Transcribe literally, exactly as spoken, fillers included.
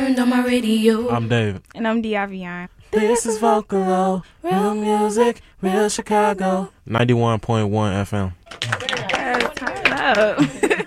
turned on my radio. I'm David. And I'm Diavion. This is Vocalo, real music, real Chicago. ninety-one point one F M. Yeah, turn up.